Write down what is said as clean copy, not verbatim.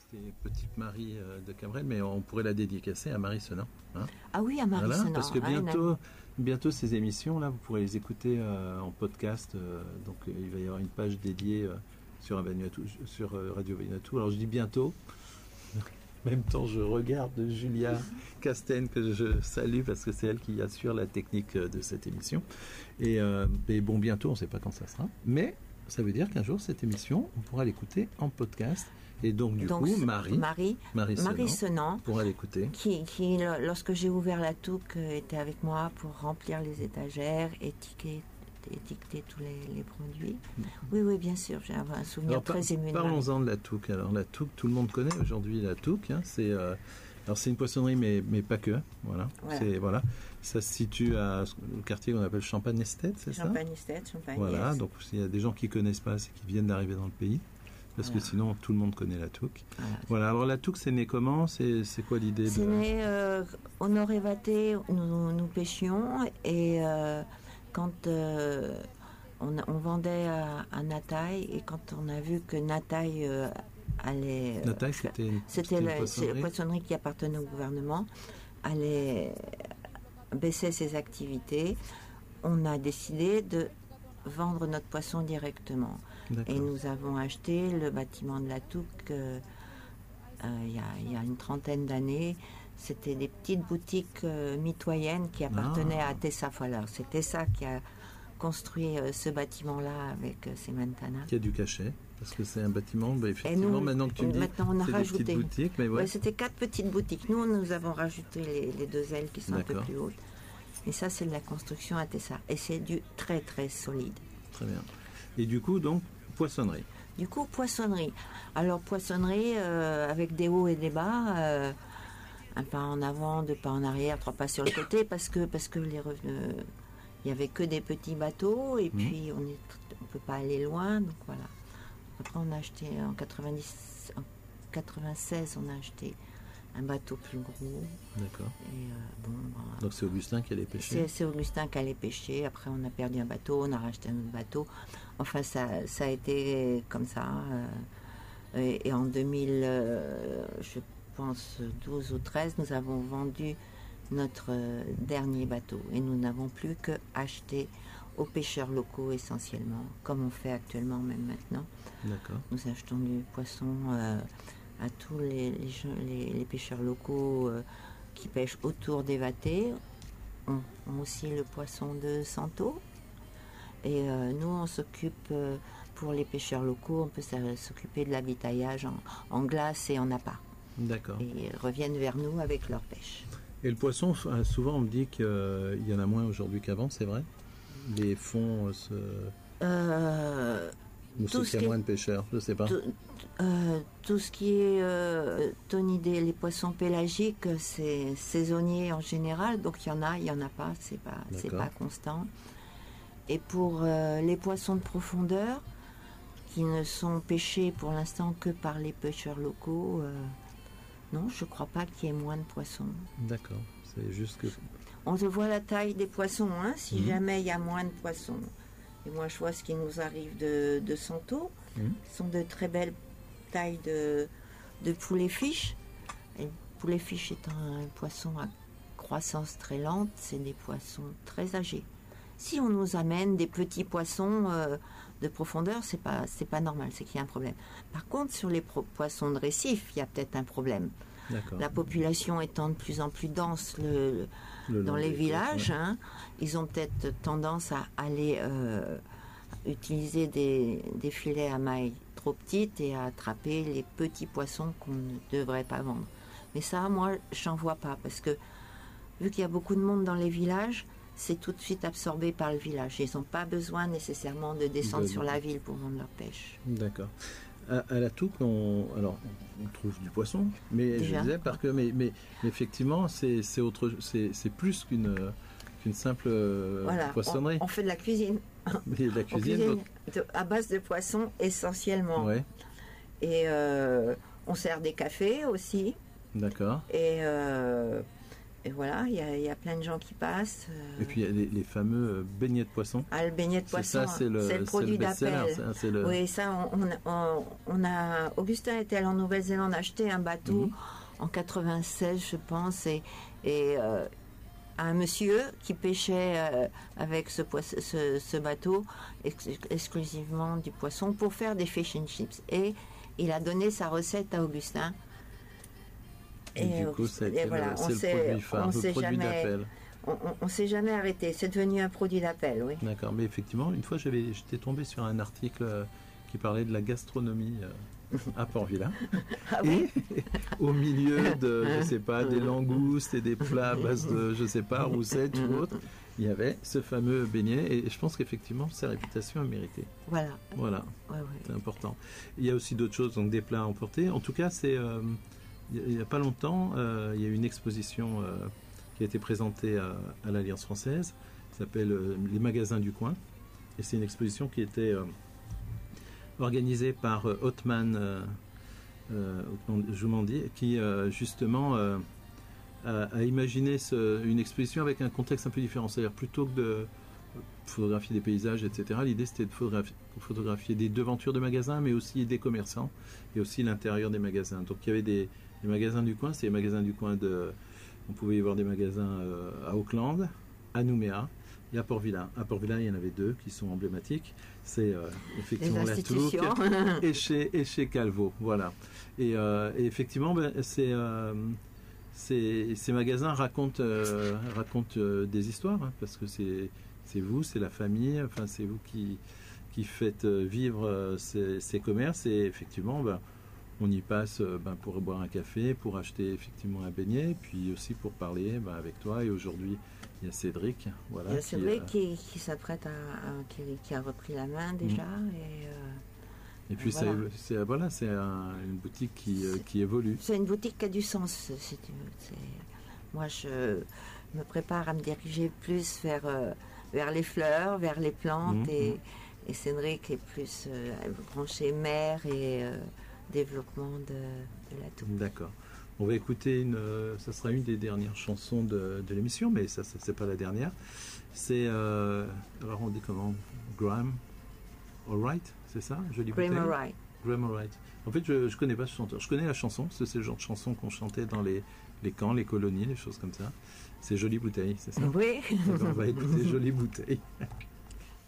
C'était Petite Marie de Cabrel, mais on pourrait la dédicacer à Marie Senan. Hein, ah oui, à Marie Senan. Parce que bientôt ces émissions-là, vous pourrez les écouter en podcast. Donc il va y avoir une page dédiée sur Radio Vanuatu. Alors je dis bientôt. En même temps, je regarde Julia Castaing, que je salue parce que c'est elle qui assure la technique de cette émission. Et bon, bientôt, on ne sait pas quand ça sera. Mais ça veut dire qu'un jour, cette émission, on pourra l'écouter en podcast. Et donc, du coup, Marie Senan pourra l'écouter. Qui, lorsque j'ai ouvert la touque, était avec moi pour remplir les étagères, étiqueter tous les produits. Oui, bien sûr, j'ai un souvenir très ému. Parlons-en de la touque. Alors, la touque, tout le monde connaît aujourd'hui la touque. Hein, c'est une poissonnerie, mais pas que. Voilà. Ça se situe au quartier qu'on appelle Champagne-Esthète, c'est ça ? Champagne-Esthète, Voilà, yes. Donc s'il y a des gens qui ne connaissent pas, c'est qu'ils viennent d'arriver dans le pays. Parce que sinon, tout le monde connaît la touque. Voilà. Alors, la touque, c'est né comment ? C'est quoi l'idée ? C'est né au Nord-Évaté, nous pêchions, et quand on vendait à Nataï, et quand on a vu que Nataï allait... Nataï, c'était la poissonnerie qui appartenait au gouvernement, allait baisser ses activités, on a décidé de vendre notre poisson directement. Et nous avons acheté le bâtiment de la touque il y a une trentaine d'années. C'était des petites boutiques mitoyennes qui appartenaient à Tessa Fowler. C'est Tessa qui a construit ce bâtiment-là avec Sementana. Qui a du cachet, parce que c'est un bâtiment, effectivement, maintenant que tu me dis, on a c'est rajouté des petites boutiques. Mais c'était 4 petites boutiques. Nous avons rajouté les 2 ailes qui sont un peu plus hautes. Et ça, c'est de la construction à Tessa. Et c'est du très, très solide. Très bien. Et du coup, donc, poissonnerie. Alors, poissonnerie avec des hauts et des bas, un pas en avant, 2 pas en arrière, 3 pas sur le côté, parce que les revenus, il n'y avait que des petits bateaux, et puis on ne peut pas aller loin, donc voilà. Après, on a acheté en 96, on a acheté un bateau plus gros. D'accord. Et donc c'est Augustin qui allait pêcher. C'est Augustin qui allait pêcher. Après, on a perdu un bateau, on a racheté un autre bateau. Enfin, ça a été comme ça. Et en 2000, je pense 12 ou 13, nous avons vendu notre dernier bateau. Et nous n'avons plus que acheté aux pêcheurs locaux essentiellement, comme on fait actuellement, même maintenant. D'accord. Nous achetons du poisson à tous les pêcheurs locaux qui pêchent autour d'Évaté. On aussi le poisson de Santo. Et nous, on s'occupe, pour les pêcheurs locaux, on peut s'occuper de l'avitaillage en glace et en appât. D'accord. Et ils reviennent vers nous avec leur pêche. Et le poisson, souvent on me dit qu'il y en a moins aujourd'hui qu'avant, c'est vrai ? Les fonds ou c'est qu'il y a moins de pêcheurs, je ne sais pas. Tout ce qui est tonidés, les poissons pélagiques, c'est saisonnier en général, donc il y en a pas, c'est pas constant. Et pour les poissons de profondeur, qui ne sont pêchés pour l'instant que par les pêcheurs locaux, non, je ne crois pas qu'il y ait moins de poissons. D'accord, c'est juste que... On se voit la taille des poissons, hein, si jamais il y a moins de poissons. Et moi, je vois ce qui nous arrive de Santo. Ce sont de très belles tailles de poulet fiche. Et le poulet fiche étant un poisson à croissance très lente, c'est des poissons très âgés. Si on nous amène des petits poissons de profondeur, c'est pas normal, c'est qu'il y a un problème. Par contre, sur les poissons de récif, il y a peut-être un problème. D'accord. La population étant de plus en plus dense dans les villages, hein, ils ont peut-être tendance à aller utiliser des filets à mailles trop petites et à attraper les petits poissons qu'on ne devrait pas vendre. Mais ça, moi, j'en vois pas, parce que vu qu'il y a beaucoup de monde dans les villages, c'est tout de suite absorbé par le village. Ils n'ont pas besoin nécessairement de descendre sur la ville pour vendre leur pêche. D'accord. À la touque, on trouve du poisson, mais déjà, je disais mais effectivement, c'est plus qu'une simple poissonnerie. On fait de la cuisine. Et de la cuisine à base de poisson essentiellement. Ouais. Et on sert des cafés aussi. D'accord. Et Et voilà, il y a plein de gens qui passent. Et puis il y a les fameux beignets de poisson. Ah, le beignet de poisson, ça, c'est le produit d'appel. Oui, ça, Augustin était allé en Nouvelle-Zélande acheter un bateau en 96, je pense, et un monsieur qui pêchait avec ce bateau exclusivement du poisson pour faire des fish and chips. Et il a donné sa recette à Augustin. Et du coup, c'est le produit phare, le produit d'appel. On ne s'est jamais arrêté. C'est devenu un produit d'appel, oui. D'accord, mais effectivement, une fois, j'étais tombé sur un article qui parlait de la gastronomie à Port-Vila. Ah oui. Et au milieu de, je sais pas, des langoustes et des plats à base de, je sais pas, roussettes ou autre, il y avait ce fameux beignet. Et je pense qu'effectivement, sa réputation est méritée. Voilà. Voilà, ouais. C'est important. Il y a aussi d'autres choses, donc des plats à emporter. En tout cas, c'est... il n'y a pas longtemps, il y a eu une exposition qui a été présentée à l'Alliance française, qui s'appelle Les magasins du coin. Et c'est une exposition qui était organisée par Othman Joumandi, qui justement a imaginé une exposition avec un contexte un peu différent. C'est-à-dire plutôt que de photographier des paysages, etc., l'idée c'était de photographier des devantures de magasins, mais aussi des commerçants, et aussi l'intérieur des magasins. Donc il y avait des magasins du coin, c'est les magasins du coin on pouvait y voir des magasins à Auckland, à Nouméa et à Port-Vila. À Port-Vila, il y en avait 2 qui sont emblématiques. C'est effectivement la Toulouse et chez Calvo. Voilà. Et effectivement, ces magasins racontent des histoires, hein, parce que c'est vous, c'est la famille, enfin c'est vous qui faites vivre ces commerces, et effectivement, on y passe pour boire un café, pour acheter effectivement un beignet, puis aussi pour parler avec toi. Et aujourd'hui, il y a Cédric. Voilà, il y a Cédric qui s'apprête qui a repris la main déjà. Et puis voilà. c'est une boutique qui évolue. C'est une boutique qui a du sens. Moi, je me prépare à me diriger plus vers les fleurs, vers les plantes, et Cédric est plus branché mer et développement de la tour. D'accord. On va écouter ça sera une des dernières chansons de l'émission, mais ça c'est pas la dernière. C'est alors on dit comment, Graham Allwright, c'est ça, Jolie Bouteille. Graham Allwright. En fait, je connais pas ce chanteur. Je connais la chanson, c'est le genre de chanson qu'on chantait dans les camps, les colonies, les choses comme ça. C'est Jolie Bouteille, c'est ça? Oui. On va écouter Jolie Bouteille.